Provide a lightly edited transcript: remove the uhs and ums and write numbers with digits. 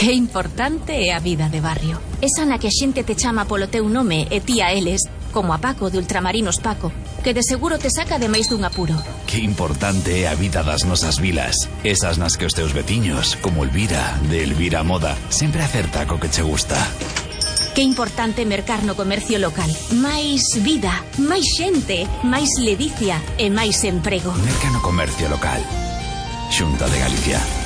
Que importante é a vida de barrio. Esa na que a xente te chama polo teu nome e ti a eles, como a Paco de Ultramarinos Paco, que de seguro te saca de máis dun apuro. Que importante é a vida das nosas vilas. Esas nas que os teus veciños, como Elvira, de Elvira Moda, sempre acerta co que che gusta. Que importante mercar no comercio local. Máis vida, máis xente, máis ledicia e máis emprego. Merca no comercio local. Xunta de Galicia.